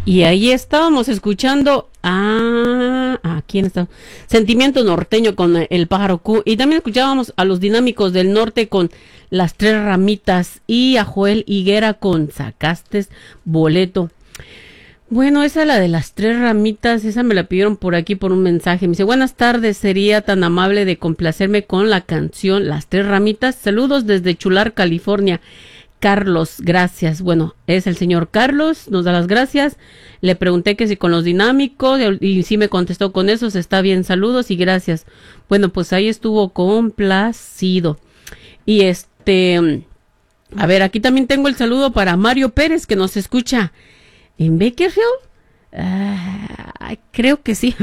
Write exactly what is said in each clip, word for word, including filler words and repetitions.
Y ahí estábamos escuchando a... ¿A quién está? Sentimiento Norteño con El Pájaro Q. Y también escuchábamos a los Dinámicos del Norte con Las Tres Ramitas. Y a Joel Higuera con Sacaste Boleto. Bueno, esa es la de Las Tres Ramitas. Esa me la pidieron por aquí por un mensaje. Me dice, buenas tardes, sería tan amable de complacerme con la canción Las Tres Ramitas. Saludos desde Chular, California. Carlos, gracias. Bueno, es el señor Carlos, nos da las gracias. Le pregunté que si con los dinámicos y sí me contestó con esos, está bien, saludos y gracias. Bueno, pues ahí estuvo complacido. Y este, a ver, aquí también tengo el saludo para Mario Pérez que nos escucha en Bakersfield. Uh, creo que sí.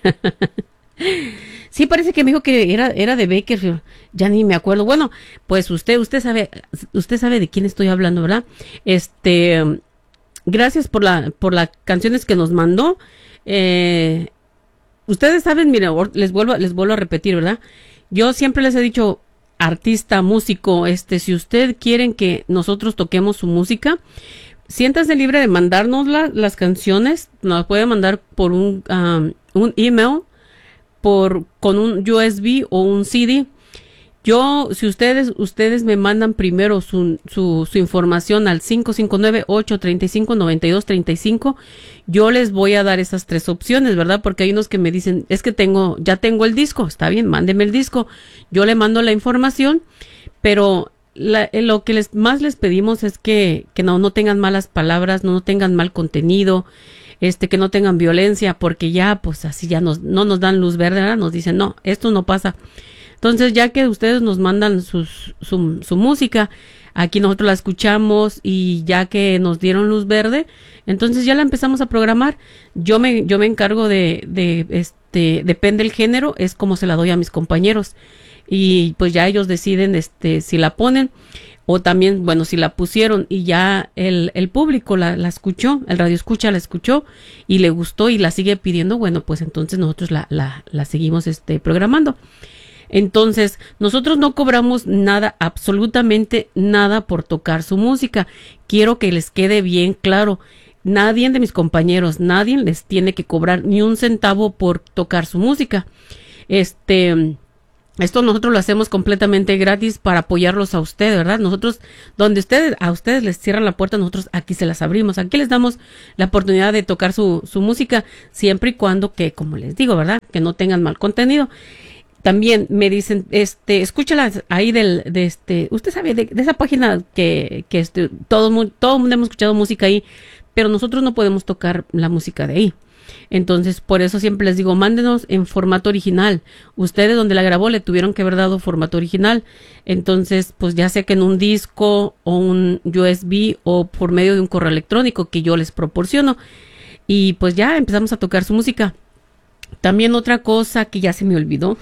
Sí, parece que me dijo que era, era de Bakersfield. Ya ni me acuerdo. Bueno, pues usted, usted sabe, usted sabe de quién estoy hablando, ¿verdad? Este, gracias por la, por las canciones que nos mandó. Eh, ustedes saben, mira, les vuelvo, les vuelvo a repetir, ¿verdad? Yo siempre les he dicho, artista, músico, este, si ustedes quieren que nosotros toquemos su música, siéntase libre de mandarnos la, las canciones. Nos puede mandar por un, um, un email. Por, con un U S B o un C D. Yo, si ustedes, ustedes me mandan primero su, su, su información al cinco cinco nueve, ocho tres cinco, nueve dos tres cinco, yo les voy a dar esas tres opciones, ¿verdad? Porque hay unos que me dicen, es que tengo, ya tengo el disco, está bien, mándeme el disco. Yo le mando la información, pero la, lo que les, más les pedimos es que, que no, no tengan malas palabras, no, no tengan mal contenido, este, que no tengan violencia, porque ya, pues así ya nos, no nos dan luz verde, ¿verdad? Nos dicen, no, esto no pasa. Entonces, ya que ustedes nos mandan sus, su, su música, aquí nosotros la escuchamos y ya que nos dieron luz verde, entonces ya la empezamos a programar. Yo me, yo me encargo de, de, este, depende del género, es como se la doy a mis compañeros. Y pues ya ellos deciden, este, si la ponen. O también, bueno, si la pusieron y ya el, el público la, la escuchó, el radio escucha la escuchó y le gustó y la sigue pidiendo, bueno, pues entonces nosotros la, la, la seguimos este, programando. Entonces, nosotros no cobramos nada, absolutamente nada por tocar su música. Quiero que les quede bien claro. Nadie de mis compañeros, nadie les tiene que cobrar ni un centavo por tocar su música. Este... Esto nosotros lo hacemos completamente gratis para apoyarlos a ustedes, ¿verdad? Nosotros, donde ustedes, a ustedes les cierran la puerta, nosotros aquí se las abrimos. Aquí les damos la oportunidad de tocar su, su música, siempre y cuando que, como les digo, ¿verdad? Que no tengan mal contenido. También me dicen, este, escúchalas ahí del, de este, usted sabe de, de esa página que, que este, todo, todo el mundo hemos escuchado música ahí, pero nosotros no podemos tocar la música de ahí. Entonces, por eso siempre les digo, mándenos en formato original. Ustedes donde la grabó le tuvieron que haber dado formato original. Entonces, pues ya sea que en un disco o un U S B o por medio de un correo electrónico que yo les proporciono. Y pues ya empezamos a tocar su música. También otra cosa que ya se me olvidó.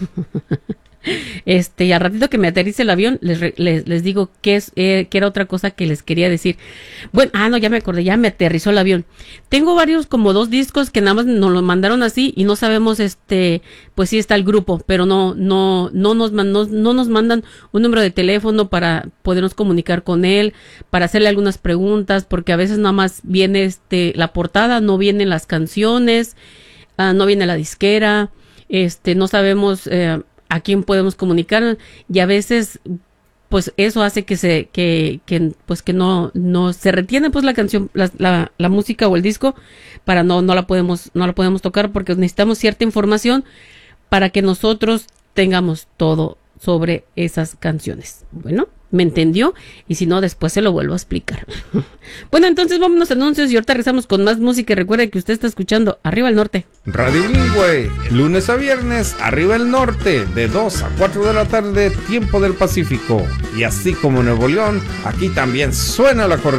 Este, y al ratito que me aterrice el avión, les, les, les digo que es, eh, que era otra cosa que les quería decir. Bueno, ah, no, ya me acordé, ya me aterrizó el avión. Tengo varios, como dos discos que nada más nos lo mandaron así y no sabemos, este, pues sí está el grupo, pero no, no, no nos, no, no nos mandan un número de teléfono para podernos comunicar con él, para hacerle algunas preguntas, porque a veces nada más viene, este, la portada, no vienen las canciones, uh, no viene la disquera, este, no sabemos, eh, a quién podemos comunicar y a veces pues eso hace que se que, que pues que no no se retiene pues la canción la, la, la música o el disco para no no la podemos no la podemos tocar porque necesitamos cierta información para que nosotros tengamos todo sobre esas canciones. Bueno, ¿me entendió? Y si no, después se lo vuelvo a explicar. Bueno, entonces vámonos a anuncios y ahorita regresamos con más música. Y recuerde que usted está escuchando Arriba el Norte. Radio Bilingüe, lunes a viernes, Arriba el Norte, de dos a cuatro de la tarde, tiempo del Pacífico. Y así como Nuevo León, aquí también suena la acordeón.